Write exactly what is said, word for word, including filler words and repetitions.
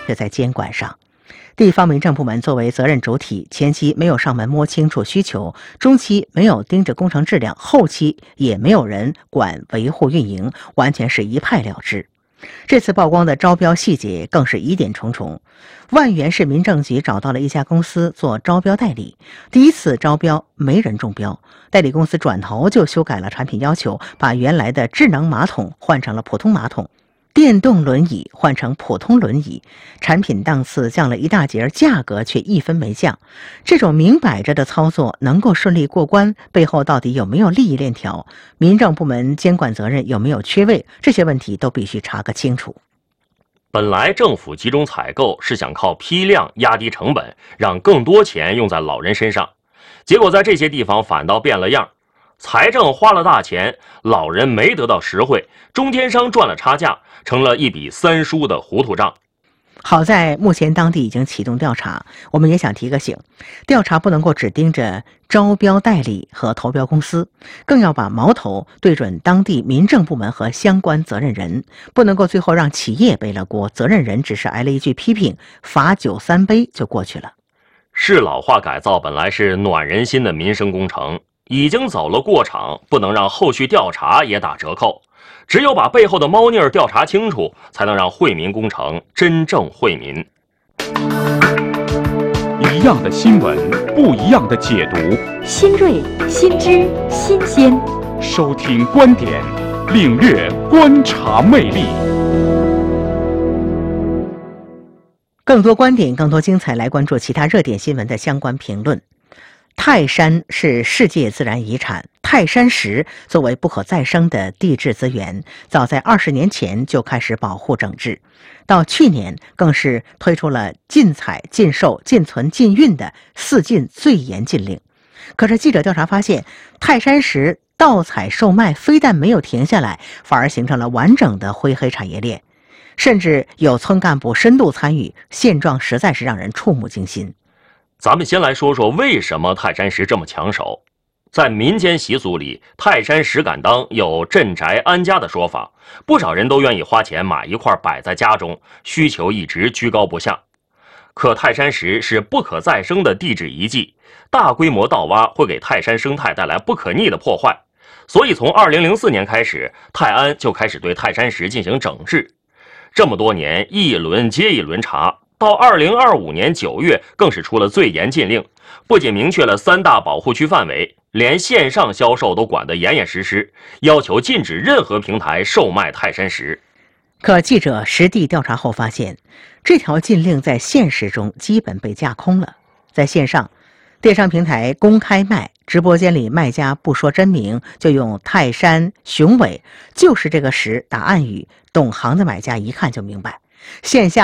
却在监管上。地方民政部门作为责任主体，前期没有上门摸清楚需求，中期没有盯着工程质量，后期也没有人管维护运营，完全是一派了之。这次曝光的招标细节更是疑点重重。万源市民政局找到了一家公司做招标代理，第一次招标没人中标，代理公司转头就修改了产品要求，把原来的智能马桶换成了普通马桶，电动轮椅换成普通轮椅，产品档次降了一大截，价格却一分没降。这种明摆着的操作能够顺利过关，背后到底有没有利益链条？民政部门监管责任有没有缺位？这些问题都必须查个清楚。 本来政府集中采购是想靠批量压低成本，让更多钱用在老人身上，结果在这些地方反倒变了样。财政花了大钱，老人没得到实惠，中间商赚了差价，成了一笔三输的糊涂账。 好在目前当地已经启动调查，我们也想提个醒，调查不能够只盯着招标代理和投标公司，更要把矛头对准当地民政部门和相关责任人，不能够最后让企业背了锅，责任人只是挨了一句批评，罚酒三杯就过去了。 市老化改造本来是暖人心的民生工程，已经走了过场，不能让后续调查也打折扣。只有把背后的猫腻儿调查清楚，才能让惠民工程真正惠民。 一样的新闻，不一样的解读， 新锐、新知、新鲜。 收听观点，领略观察魅力。 更多观点，更多精彩，来关注其他热点新闻的相关评论。泰山是世界自然遗产，泰山石作为不可再生的地质资源，早在二十年前就开始保护整治，到去年更是推出了禁采、禁售、禁存、禁运的四禁最严禁令。可是记者调查发现，泰山石盗采售卖非但没有停下来，反而形成了完整的灰黑产业链，甚至有村干部深度参与，现状实在是让人触目惊心。 咱们先来说说为什么泰山石这么抢手。在民间习俗里，泰山石敢当有镇宅安家的说法，不少人都愿意花钱买一块摆在家中，需求一直居高不下。可泰山石是不可再生的地质遗迹，大规模盗挖会给泰山生态带来不可逆的破坏，所以从二零零四年开始，泰安就开始对泰山石进行整治。这么多年，一轮接一轮查，到二零二五年九月，更是出了最严禁令，不仅明确了三大保护区范围，连线上销售都管得严严实实，要求禁止任何平台售卖泰山石。 可记者实地调查后发现，这条禁令在现实中基本被架空了。在线上，电商平台公开卖，直播间里卖家不说真名，就用泰山、雄伟，就是这个石打暗语，懂行的买家一看就明白。线下